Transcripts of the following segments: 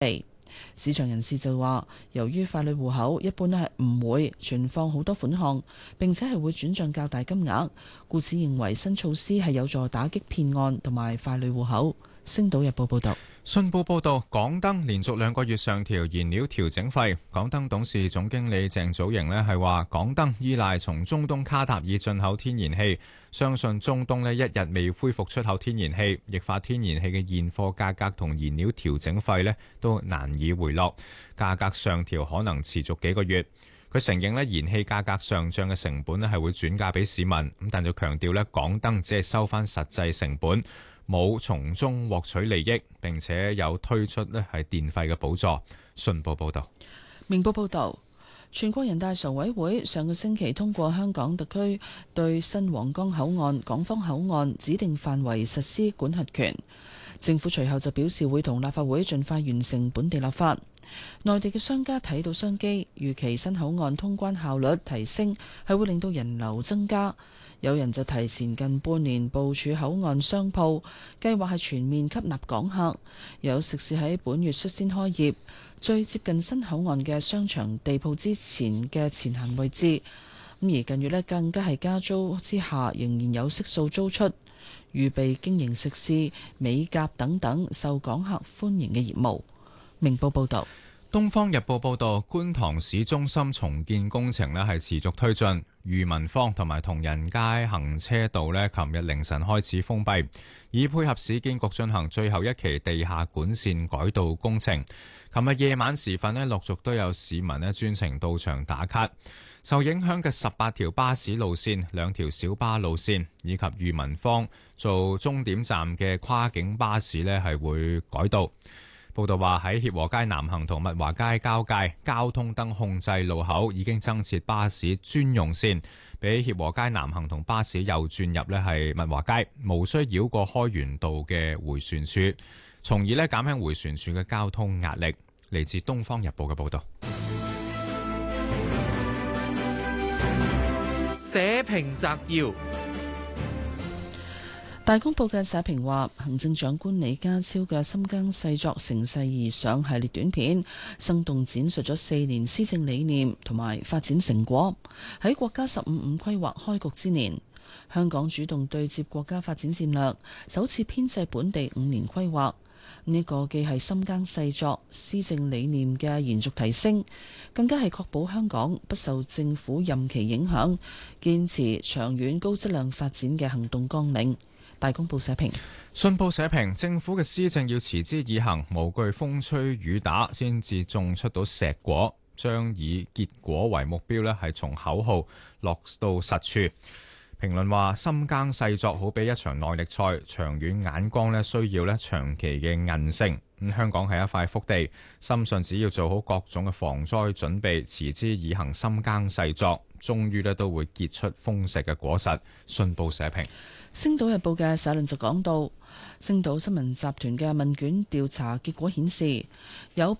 市場人士就話，由於法律戶口一般咧係唔會存放好多款項，並且係會轉帳較大金額，故此認為新措施係有助打擊騙案同埋法律戶口。星島日報報道。 信報報導，港燈連續2個月上調燃料調整費。港燈董事總經理鄭祖瑩係話，港燈依賴從中東卡塔爾進口天然氣，相信中東一日未恢復出口天然氣，液化天然氣嘅現貨價格同燃料調整費都難以回落，價格上調可能持續幾個月。佢承認燃氣價格上漲嘅成本係會轉嫁俾市民，但就強調港燈只係收返實際成本，冇從中獲取利益，並且有推出係電費嘅補助。信報報導。 明報報導，全國人大常委會上個星期通過香港特區對新皇崗口岸、港方口岸指定範圍實施管轄權。政府隨後就表示會同立法會盡快完成本地立法。內地嘅商家睇到商機，預期新口岸通關效率提升，係會令到人流增加。有人就提前近半年部署口岸商鋪，計劃係全面吸納港客。有食肆喺本月率先開業，最接近新口岸嘅商場地鋪之前嘅前行位置。而近月更加係加租之下，仍然有悉數租出，預備經營食肆、美甲等等受港客歡迎嘅業務。明報報道。 東方日報報導，觀塘市中心重建工程係持續推進，裕民坊同埋同仁街行車道琴日凌晨開始封閉，以配合市建局進行最後一期地下管線改道工程。琴日夜晚時分陸續都有市民專程到場打卡。受影響嘅18條巴士路線、2條小巴路線以及裕民坊做終點站嘅跨境巴士係會改道。報道話喺協和街南行同物華街交界交通燈控制路口已經增設巴士專用線，俾協和街南行同巴士右轉入係物華街，無需繞過開源道嘅迴旋處，從而減輕迴旋處嘅交通壓力。嚟自《東方日報》嘅報道。 社評摘要。 大公報嘅社評話，行政長官李家超嘅深耕細作乘勢而上系列短片，生動展述咗4年施政理念同埋發展成果。喺國家15五規劃開局之年，香港主動對接國家發展戰略，首次編制本地5年規劃。呢個既係深耕細作施政理念嘅延續提升，更加係確保香港不受政府任期影響，堅持長遠高質量發展嘅行動綱領。大公報社評。 信報社評，政府嘅施政要持之以恆，無懼風吹雨打，先至種出到碩果。將以結果為目標係從口號落到實處。評論話，深耕細作好比一場耐力賽，長遠眼光需要長期嘅韌性。香港係一塊福地，深信只要做好各種嘅防災準備，持之以恆，深耕細作，終於都會結出豐碩嘅果實。信報社評。 星島日報嘅社論就講到，星島新聞集團嘅問卷調查結果顯示，有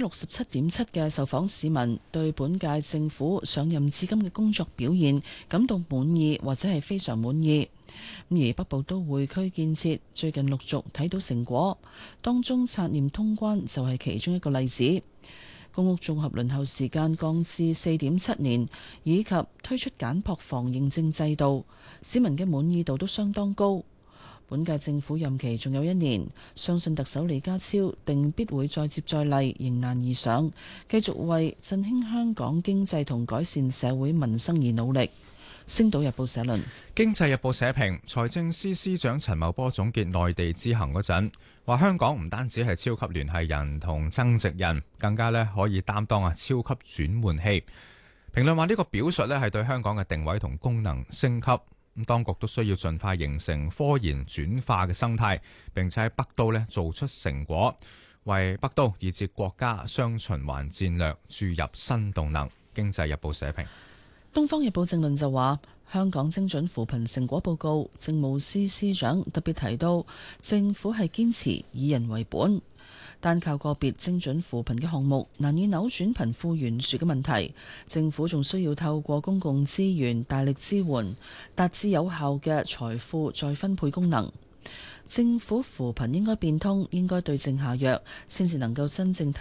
67.7%嘅受訪市民對本屆政府上任至今嘅工作表現感到滿意或者係非常滿意。而北部都會區建設最近陸續睇到成果，當中察驗通關就係其中一個例子。公屋綜合輪候時間降至4.7年，以及推出簡樸房認證制度，市民嘅滿意度都相當高。本屆政府任期仲有1年，相信特首李家超定必會再接再厲，迎難而上，繼續為振興香港經濟同改善社會民生而努力。星島日報社論。 經濟日報社評，財政司司長陳茂波總結內地之行嗰陣，話香港唔單止係超級聯繫人同增值人，更加可以擔當超級轉換器。評論話呢個表述係對香港嘅定位同功能升級。咁當局都需要盡快形成科研轉化嘅生態，並且喺北都做出成果，為北都以至國家雙循環戰略注入新動能。經濟日報社評。 東方日報正論就話，香港精準扶貧成果報告，政務司司長特別提到，政府係堅持以人為本，單靠個別精準扶貧嘅項目難以扭轉貧富懸殊嘅問題，政府仲需要透過公共資源大力支援，達至有效嘅財富再分配功能。 政府扶貧應該變通，應該對症下藥，先至能夠真正